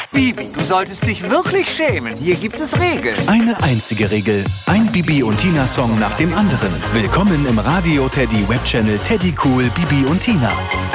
Bibi, du solltest dich wirklich schämen. Hier gibt es Regeln. Eine einzige Regel. Ein Bibi und Tina-Song nach dem anderen. Willkommen im Radio Teddy Webchannel Teddy Cool Bibi und Tina.